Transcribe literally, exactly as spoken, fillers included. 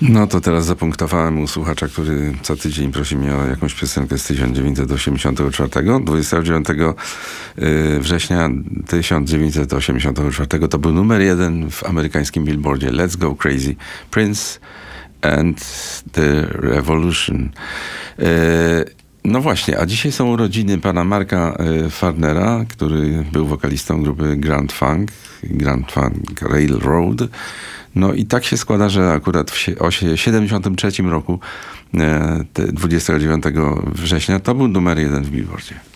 No to teraz zapunktowałem u słuchacza, który co tydzień prosi mnie o jakąś piosenkę z tysiąc dziewięćset osiemdziesiątego czwartego. dwudziestego dziewiątego września tysiąc dziewięćset osiemdziesiątego czwartego to był numer jeden w amerykańskim Billboardzie. Let's Go Crazy. Prince and the Revolution. No właśnie, a dzisiaj są urodziny pana Marka Farnera, który był wokalistą grupy Grand Funk, Grand Funk Railroad. No i tak się składa, że akurat w siedemdziesiątym trzecim roku, dwudziestego dziewiątego września, to był numer jeden w Billboardzie.